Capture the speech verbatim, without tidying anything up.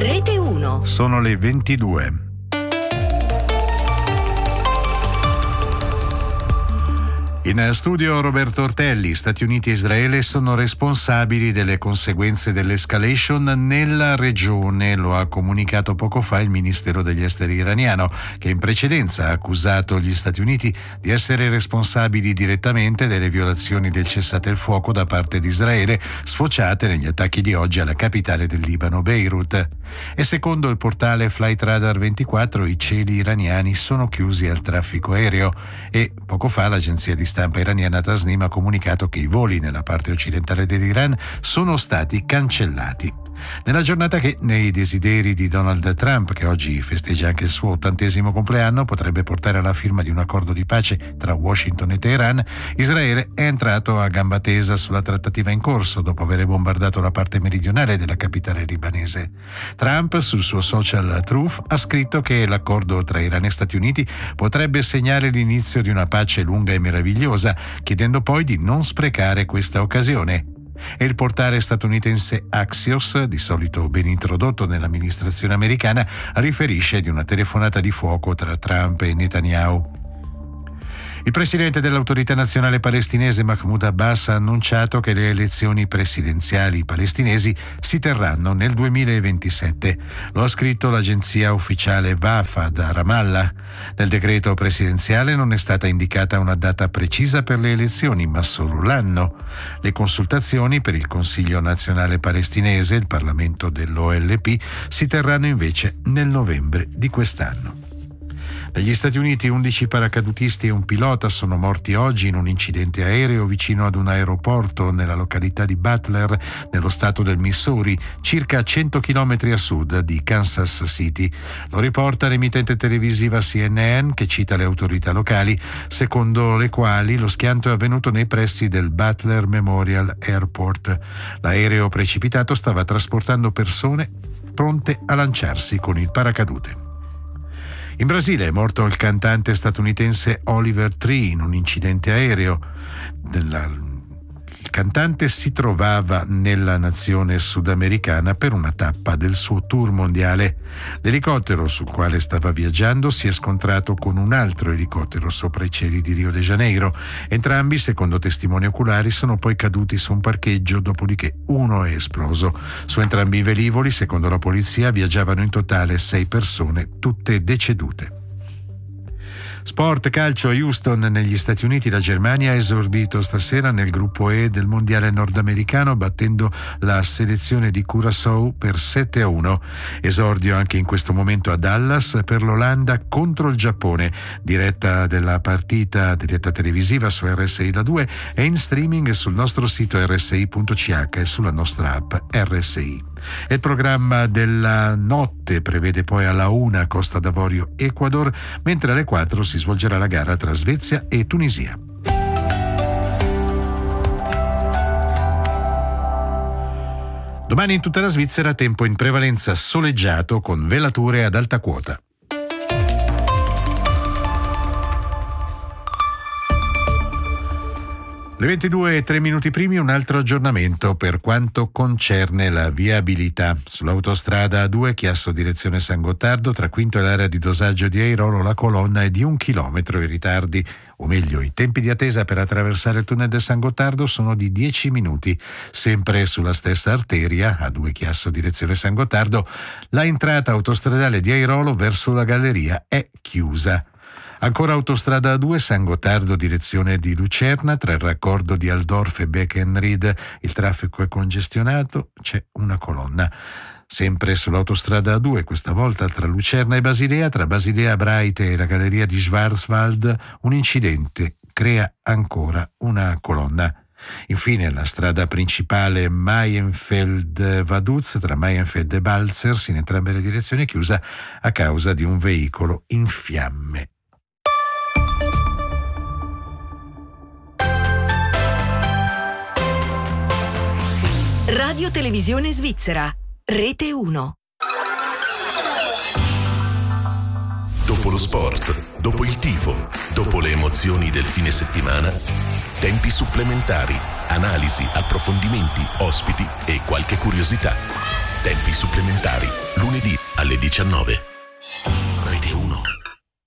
Rete uno. Sono le ventidue. In studio Roberto Ortelli. Stati Uniti e Israele sono responsabili delle conseguenze dell'escalation nella regione, lo ha comunicato poco fa il Ministero degli Esteri iraniano, che in precedenza ha accusato gli Stati Uniti di essere responsabili direttamente delle violazioni del cessate il fuoco da parte di Israele, sfociate negli attacchi di oggi alla capitale del Libano, Beirut. E secondo il portale Flight Radar ventiquattro i cieli iraniani sono chiusi al traffico aereo e poco fa l'agenzia di stampa iraniana Tasnim ha comunicato che i voli nella parte occidentale dell'Iran sono stati cancellati. Nella giornata che, nei desideri di Donald Trump, che oggi festeggia anche il suo ottantesimo compleanno, potrebbe portare alla firma di un accordo di pace tra Washington e Teheran, Israele è entrato a gamba tesa sulla trattativa in corso dopo aver bombardato la parte meridionale della capitale libanese. Trump, sul suo social Truth, ha scritto che l'accordo tra Iran e Stati Uniti potrebbe segnare l'inizio di una pace lunga e meravigliosa, chiedendo poi di non sprecare questa occasione. E il portale statunitense Axios, di solito ben introdotto nell'amministrazione americana, riferisce di una telefonata di fuoco tra Trump e Netanyahu. Il presidente dell'Autorità Nazionale Palestinese Mahmoud Abbas ha annunciato che le elezioni presidenziali palestinesi si terranno nel duemilaventisette. Lo ha scritto l'agenzia ufficiale Wafa da Ramallah. Nel decreto presidenziale non è stata indicata una data precisa per le elezioni, ma solo l'anno. Le consultazioni per il Consiglio Nazionale Palestinese, il Parlamento dell'O L P, si terranno invece nel novembre di quest'anno. Negli Stati Uniti undici paracadutisti e un pilota sono morti oggi in un incidente aereo vicino ad un aeroporto nella località di Butler, nello stato del Missouri, circa cento chilometri a sud di Kansas City. Lo riporta l'emittente televisiva C N N, che cita le autorità locali, secondo le quali lo schianto è avvenuto nei pressi del Butler Memorial Airport. L'aereo precipitato stava trasportando persone pronte a lanciarsi con il paracadute. In Brasile è morto il cantante statunitense Oliver Tree in un incidente aereo. Il cantante si trovava nella nazione sudamericana per una tappa del suo tour mondiale. L'elicottero sul quale stava viaggiando si è scontrato con un altro elicottero sopra i cieli di Rio de Janeiro. Entrambi, secondo testimoni oculari, sono poi caduti su un parcheggio, dopodiché uno è esploso. Su entrambi i velivoli, secondo la polizia, viaggiavano in totale sei persone, tutte decedute. Sport, calcio, a Houston negli Stati Uniti la Germania ha esordito stasera nel gruppo E del mondiale nordamericano battendo la selezione di Curaçao per sette a uno. Esordio anche in questo momento a Dallas per l'Olanda contro il Giappone. Diretta della partita, diretta televisiva su R S I da due e in streaming sul nostro sito R S I punto C H e sulla nostra app R S I. Il programma della notte prevede poi alla una Costa d'Avorio Ecuador, mentre alle quattro si svolgerà la gara tra Svezia e Tunisia. Domani in tutta la Svizzera tempo in prevalenza soleggiato con velature ad alta quota. Le ventidue e tre minuti primi, un altro aggiornamento per quanto concerne la viabilità. Sull'autostrada A due Chiasso direzione San Gottardo, tra Quinto e l'area di dosaggio di Airolo, la colonna è di un chilometro in ritardi. O meglio, i tempi di attesa per attraversare il tunnel del San Gottardo sono di dieci minuti. Sempre sulla stessa arteria, A due Chiasso direzione San Gottardo, la entrata autostradale di Airolo verso la galleria è chiusa. Ancora autostrada A due San Gottardo direzione di Lucerna, tra il raccordo di Aldorf e Beckenried il traffico è congestionato, c'è una colonna. Sempre sull'autostrada A due, questa volta tra Lucerna e Basilea, tra Basilea Breite e la galleria di Schwarzwald, un incidente crea ancora una colonna. Infine la strada principale Maienfeld-Vaduz tra Maienfeld e Balzers in entrambe le direzioni è chiusa a causa di un veicolo in fiamme. Radio Televisione Svizzera, Rete uno. Dopo lo sport, dopo il tifo, dopo le emozioni del fine settimana, tempi supplementari, analisi, approfondimenti, ospiti e qualche curiosità. Tempi supplementari. Lunedì alle diciannove.